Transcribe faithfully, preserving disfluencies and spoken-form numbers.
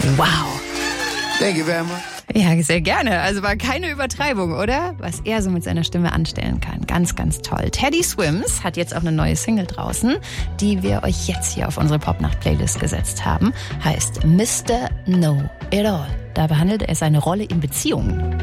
Wow. Thank you very much. Ja, sehr gerne. Also war keine Übertreibung, oder? Was er so mit seiner Stimme anstellen kann. Ganz, ganz toll. Teddy Swims hat jetzt auch eine neue Single draußen, die wir euch jetzt hier auf unsere Popnacht-Playlist gesetzt haben. Heißt Mister Know It All. Da behandelt er seine Rolle in Beziehungen.